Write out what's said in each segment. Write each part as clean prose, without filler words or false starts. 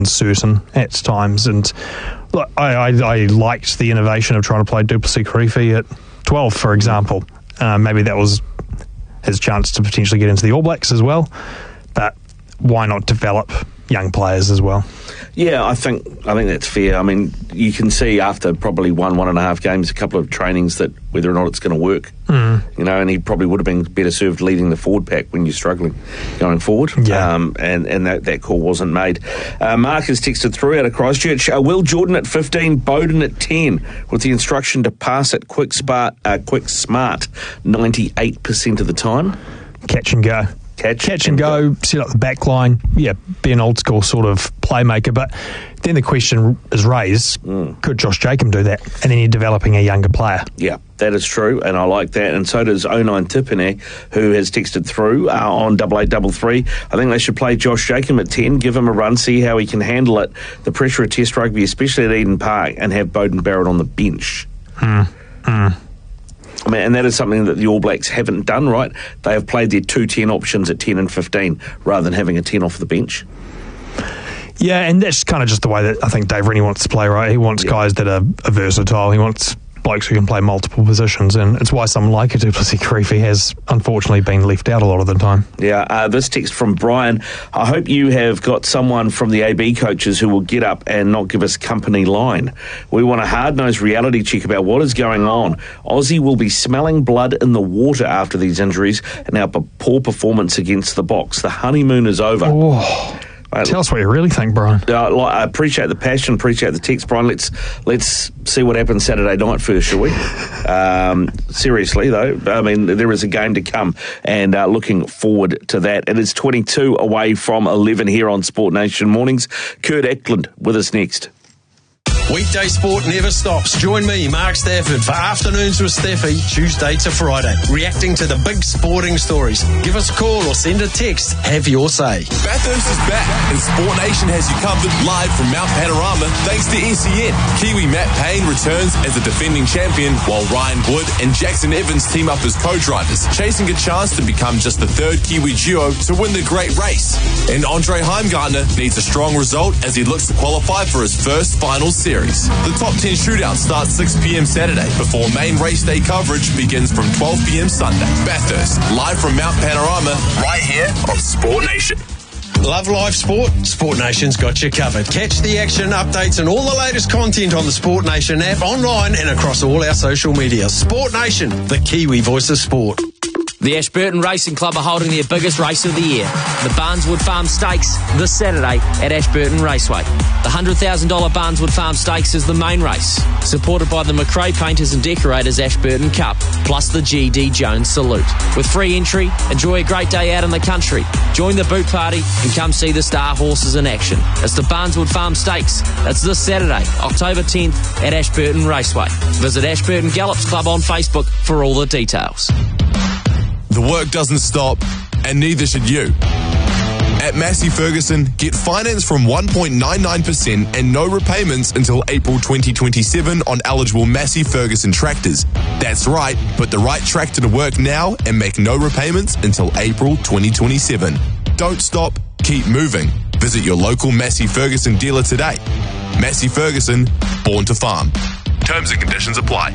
uncertain at times. And look, I liked the innovation of trying to play Duplessis Kirifi at 12, for example. Maybe that was his chance to potentially get into the All Blacks as well. But why not develop young players as well? Yeah, I think that's fair. I mean, you can see after probably one and a half games, a couple of trainings, that whether or not it's going to work. You know, and he probably would have been better served leading the forward pack when you're struggling going forward. Yeah. And that call wasn't made. Mark has texted through out of Christchurch. Will Jordan at 15, Bowden at 10, with the instruction to pass it quick smart 98% of the time. Catch and go. Catch and go, set up the back line, be an old school sort of playmaker. But then the question is raised, could Josh Jacob do that? And then you're developing a younger player. Yeah, that is true, and I like that. And so does 09 Tipene, who has texted through on 8833. I think they should play Josh Jacob at 10, give him a run, see how he can handle it, the pressure of Test rugby, especially at Eden Park, and have Bowden Barrett on the bench. I mean, and that is something that the All Blacks haven't done, right? They have played their 2 10 options at 10 and 15 rather than having a 10 off the bench. Yeah, and that's kind of just the way that I think Dave Rennie wants to play, right? He wants guys that are versatile. He wants blokes who can play multiple positions, and it's why someone like a Duplessis Kirifi has unfortunately been left out a lot of the time. Yeah, this text from Brian: I hope you have got someone from the AB coaches who will get up and not give us company line. We want a hard-nosed reality check about what is going on. Aussie will be smelling blood in the water after these injuries and our poor performance against the Box. The honeymoon is over. Oh. Tell us what you really think, Brian. I appreciate the passion, appreciate the text, Brian. Let's see what happens Saturday night first, shall we? Seriously, though, I mean, there is a game to come, and looking forward to that. It is 22 away from 11 here on Sport Nation Mornings. Kurt Eklund with us next. Weekday sport never stops. Join me, Mark Stafford, for Afternoons with Staffy, Tuesday to Friday, reacting to the big sporting stories. Give us a call or send a text. Have your say. Bathurst is back, and Sport Nation has you covered live from Mount Panorama thanks to SEN. Kiwi Matt Payne returns as a defending champion, while Ryan Wood and Jackson Evans team up as co-drivers, chasing a chance to become just the third Kiwi duo to win the great race. And Andre Heimgartner needs a strong result as he looks to qualify for his first final series. The top 10 shootout starts 6 p.m. Saturday before main race day coverage begins from 12 p.m. Sunday. Bathurst, live from Mount Panorama, right here on Sport Nation. Love live sport? Sport Nation's got you covered. Catch the action, updates and all the latest content on the Sport Nation app, online and across all our social media. Sport Nation, the Kiwi voice of sport. The Ashburton Racing Club are holding their biggest race of the year, the Barneswood Farm Stakes, this Saturday at Ashburton Raceway. The $100,000 Barneswood Farm Stakes is the main race, supported by the McRae Painters and Decorators Ashburton Cup, plus the G.D. Jones Salute. With free entry, enjoy a great day out in the country, join the boot party and come see the star horses in action. It's the Barneswood Farm Stakes. It's this Saturday, October 10th at Ashburton Raceway. Visit Ashburton Gallops Club on Facebook for all the details. The work doesn't stop, and neither should you. At Massey Ferguson, get finance from 1.99% and no repayments until April 2027 on eligible Massey Ferguson tractors. That's right, put the right tractor to work now and make no repayments until April 2027. Don't stop, keep moving. Visit your local Massey Ferguson dealer today. Massey Ferguson, born to farm. Terms and conditions apply.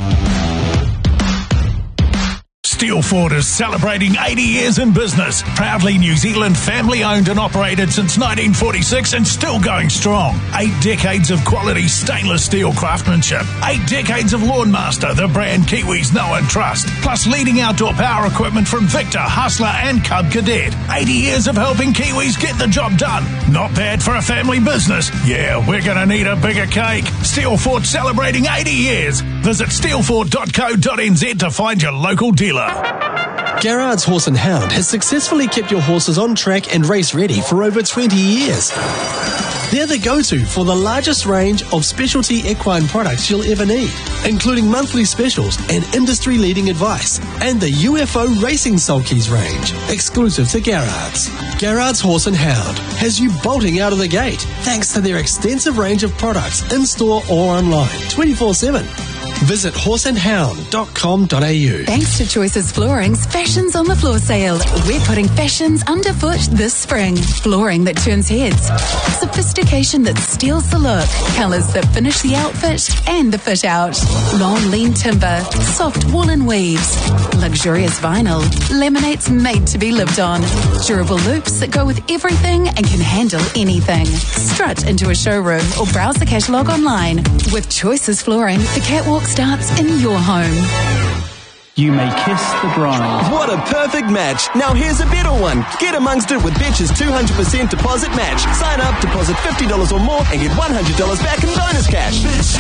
Steelfort is celebrating 80 years in business. Proudly New Zealand family-owned and operated since 1946 and still going strong. 8 decades of quality stainless steel craftsmanship. 8 decades of Lawnmaster, the brand Kiwis know and trust. Plus leading outdoor power equipment from Victor, Hustler and Cub Cadet. 80 years of helping Kiwis get the job done. Not bad for a family business. Yeah, we're going to need a bigger cake. Steelfort celebrating 80 years. Visit steelfort.co.nz to find your local dealer. Garrard's Horse and Hound has successfully kept your horses on track and race ready for over 20 years. They're the go-to for the largest range of specialty equine products you'll ever need, including monthly specials and industry-leading advice, and the UFO Racing Sulkies range, exclusive to Garrard's. Garrard's Horse and Hound has you bolting out of the gate thanks to their extensive range of products in-store or online, 24/7. Visit horseandhound.com.au. Thanks to Choices Flooring's Fashions on the Floor sale. We're putting fashions underfoot this spring. Flooring that turns heads. Sophistication that steals the look. Colours that finish the outfit and the fit out. Long lean timber. Soft woolen weaves. Luxurious vinyl. Laminates made to be lived on. Durable loops that go with everything and can handle anything. Strut into a showroom or browse the catalogue online. With Choices Flooring, the catwalk starts in your home. You may kiss the bride. What a perfect match. Now here's a better one. Get amongst it with Betch's 200% deposit match. Sign up, deposit $50 or more and get $100 back in bonus cash.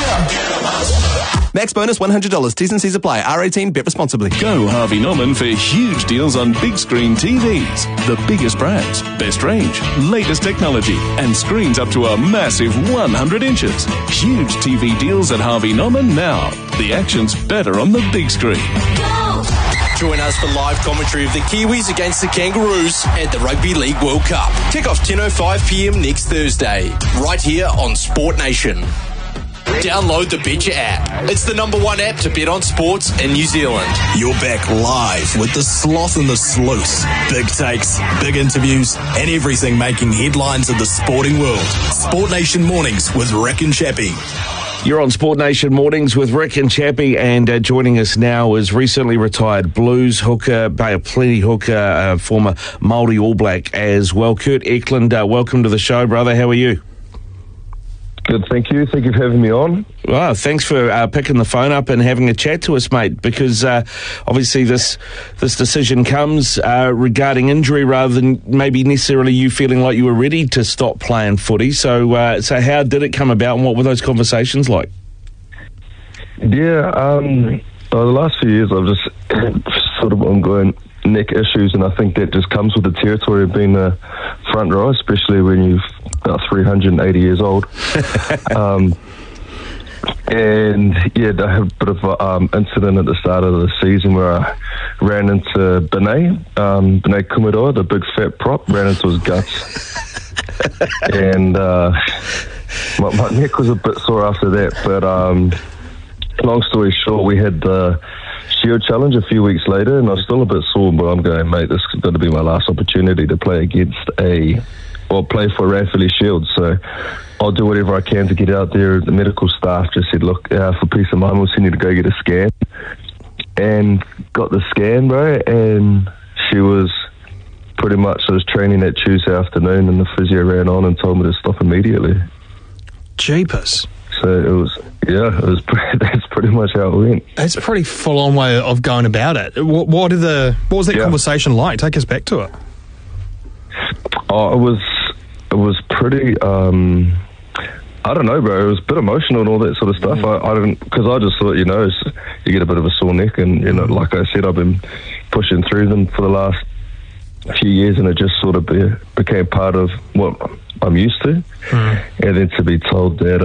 Max bonus $100. T's and C's apply. R18, bet responsibly. Go Harvey Norman for huge deals on big screen TVs. The biggest brands, best range, latest technology, and screens up to a massive 100 inches. Huge TV deals at Harvey Norman now. The action's better on the big screen. Join us for live commentary of the Kiwis against the Kangaroos at the Rugby League World Cup. Kick-off 10:05pm next Thursday, right here on Sport Nation. Download the Betcha app. It's the #1 app to bet on sports in New Zealand. You're back live with the Sloth and the Sleuth. Big takes, big interviews, and everything making headlines of the sporting world. Sport Nation Mornings with Rick and Chappie. You're on Sport Nation Mornings with Rick and Chappie, and joining us now is recently retired Blues hooker, Bay of Plenty hooker, former Māori All Black as well. Kurt Eklund, welcome to the show, brother. How are you? Good, thank you. Thank you for having me on. Well, thanks for picking the phone up and having a chat to us, mate, because obviously this decision comes regarding injury rather than maybe necessarily you feeling like you were ready to stop playing footy. So how did it come about and what were those conversations like? Yeah, the last few years I've just sort of ongoing neck issues, and I think that just comes with the territory of being a front row, especially when you're about 380 years old. And yeah, I had a bit of an incident at the start of the season where I ran into B'nai Kumaroa, the big fat prop, ran into his guts. And my neck was a bit sore after that, but long story short, we had the Shield Challenge a few weeks later, and I was still a bit sore, but I'm going, mate, this is going to be my last opportunity to play play for Ranfurly Shield, so I'll do whatever I can to get out there. The medical staff just said, look, for peace of mind, we'll send you to go get a scan. And got the scan, bro, and she was pretty much, I was training that Tuesday afternoon, and the physio ran on and told me to stop immediately. Jeepers. So that's pretty much how it went. It's a pretty full-on way of going about it. What was that conversation like? Take us back to it. Oh, it was pretty, I don't know, bro. It was a bit emotional and all that sort of stuff. I didn't, because I just thought, you get a bit of a sore neck, and, like I said, I've been pushing through them for the last few years, and it just sort of became part of what I'm used to. And then to be told that,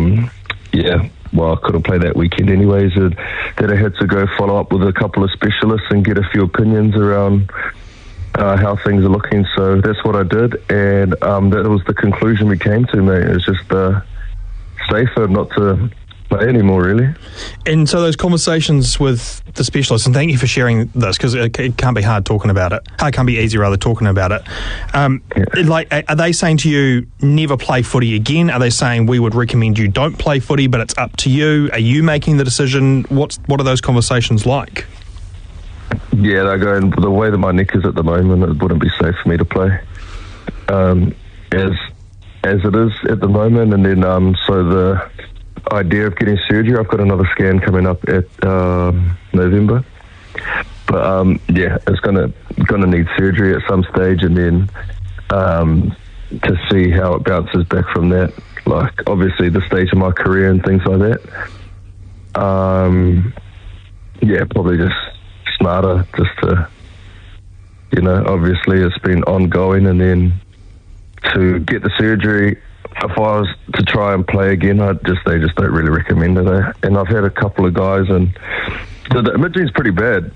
I couldn't play that weekend anyways, that I had to go follow up with a couple of specialists and get a few opinions around how things are looking. So that's what I did, and that was the conclusion we came to, mate. It was just safer not to play anymore, really. And so those conversations with the specialists, and thank you for sharing this, because it can't be hard talking about it. It can't be easy, rather, talking about it. Are they saying to you, never play footy again? Are they saying we would recommend you don't play footy, but it's up to you? Are you making the decision? What are those conversations like? Yeah, they're going, the way that my neck is at the moment, it wouldn't be safe for me to play as it is at the moment. And then so the idea of getting surgery, I've got another scan coming up at November, but it's gonna need surgery at some stage, and then to see how it bounces back from that, like obviously the stage of my career and things like that. Probably just smarter, just to, obviously it's been ongoing, and then to get the surgery, if I was to try and play again, they just don't really recommend it. And I've had a couple of guys, and the imaging's pretty bad.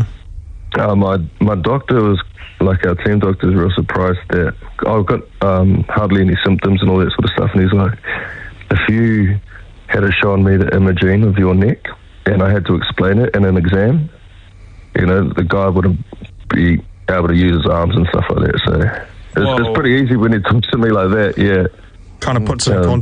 My doctor was, like our team doctor, was real surprised that I've got hardly any symptoms and all that sort of stuff, and he's like, if you had shown me the imaging of your neck, and I had to explain it in an exam, you know, the guy wouldn't be able to use his arms and stuff like that. So it's pretty easy when he talks to me like that. Yeah, kind of puts it in